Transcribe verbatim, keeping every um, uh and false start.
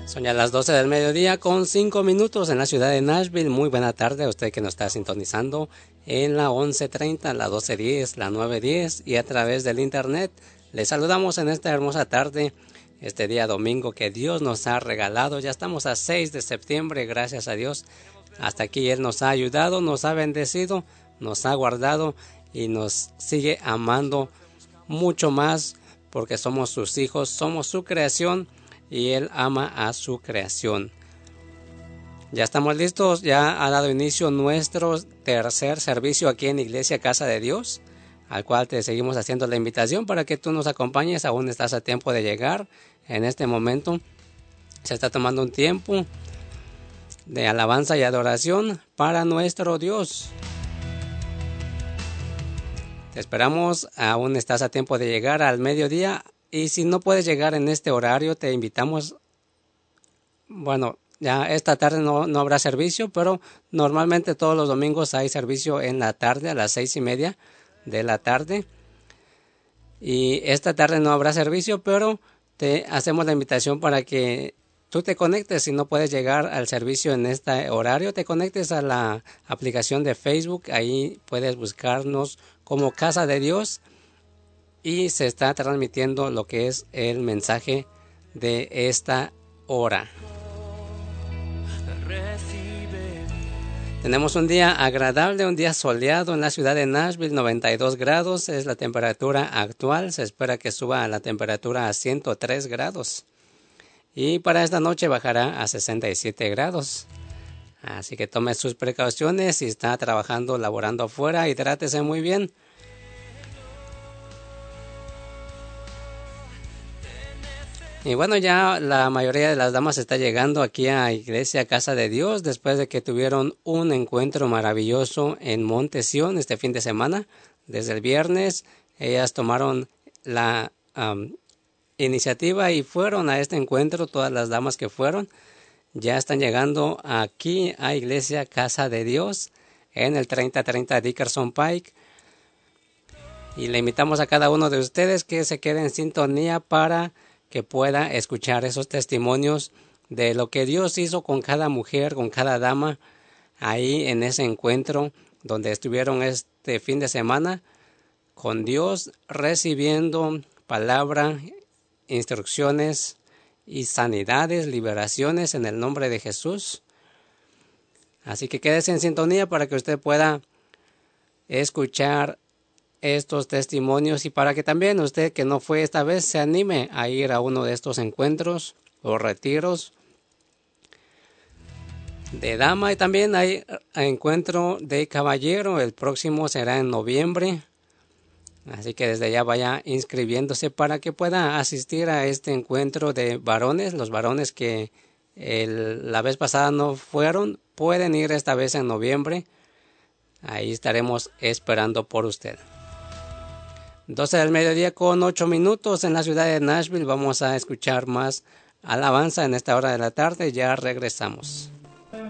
Son ya las doce del mediodía con cinco minutos en la ciudad de Nashville. Muy buena tarde a usted que nos está sintonizando en la once treinta, la doce diez, la nueve diez y a través del internet. Les saludamos en esta hermosa tarde, este día domingo que Dios nos ha regalado. Ya estamos a seis de septiembre, gracias a Dios. Hasta aquí Él nos ha ayudado, nos ha bendecido, nos ha guardado y nos sigue amando mucho más porque somos sus hijos, somos su creación. Y Él ama a su creación. Ya estamos listos, ya ha dado inicio nuestro tercer servicio aquí en Iglesia Casa de Dios, al cual te seguimos haciendo la invitación para que tú nos acompañes. Aún estás a tiempo de llegar. En este momento se está tomando un tiempo de alabanza y adoración para nuestro Dios. Te esperamos, aún estás a tiempo de llegar al mediodía. Y si no puedes llegar en este horario, te invitamos, bueno, ya esta tarde no, no habrá servicio, pero normalmente todos los domingos hay servicio en la tarde, a las seis y media de la tarde. Y esta tarde no habrá servicio, pero te hacemos la invitación para que tú te conectes. Si no puedes llegar al servicio en este horario, te conectes a la aplicación de Facebook. Ahí puedes buscarnos como Casa de Dios. Y se está transmitiendo lo que es el mensaje de esta hora. Tenemos un día agradable, un día soleado en la ciudad de Nashville, noventa y dos grados es la temperatura actual. Se espera que suba la temperatura a ciento tres grados. Y para esta noche bajará a sesenta y siete grados. Así que tome sus precauciones. Si está trabajando, laborando afuera, hidrátese muy bien. Y bueno, ya la mayoría de las damas está llegando aquí a Iglesia Casa de Dios después de que tuvieron un encuentro maravilloso en Monte Sión este fin de semana. Desde el viernes ellas tomaron la um, iniciativa y fueron a este encuentro. Todas las damas que fueron ya están llegando aquí a Iglesia Casa de Dios en el treinta treinta Dickerson Pike. Y le invitamos a cada uno de ustedes que se quede en sintonía para que pueda escuchar esos testimonios de lo que Dios hizo con cada mujer, con cada dama, ahí en ese encuentro donde estuvieron este fin de semana con Dios, recibiendo palabra, instrucciones y sanidades, liberaciones en el nombre de Jesús. Así que quédese en sintonía para que usted pueda escuchar estos testimonios y para que también usted que no fue esta vez se anime a ir a uno de estos encuentros o retiros de dama. Y también hay encuentro de caballero, el próximo será en noviembre, así que desde ya vaya inscribiéndose para que pueda asistir a este encuentro de varones. Los varones que el, la vez pasada no fueron pueden ir esta vez en noviembre. Ahí estaremos esperando por usted. doce del mediodía con ocho minutos en la ciudad de Nashville. Vamos a escuchar más alabanza en esta hora de la tarde. Ya regresamos.